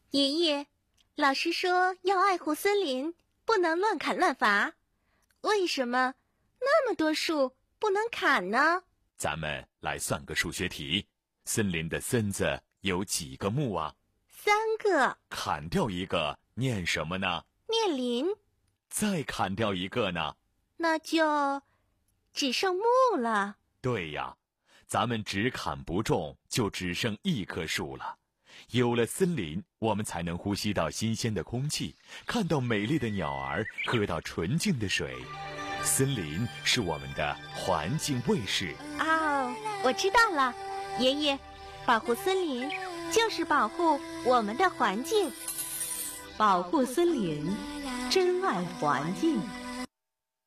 爷爷，老师说要爱护森林，不能乱砍乱伐。为什么那么多树不能砍呢？ 咱们来算个数学题。森林的森字有几个木啊 3个。 砍掉一个，念什么呢？ 念林。 再砍掉一个呢？ 那就只剩木了。 对呀，咱们只砍不种，就只剩一棵树了。有了森林，我们才能呼吸到新鲜的空气，看到美丽的鸟儿，喝到纯净的水。森林是我们的环境卫士。 哦，我知道了，爷爷，保护森林就是保护我们的环境。 保护森林，珍爱环境。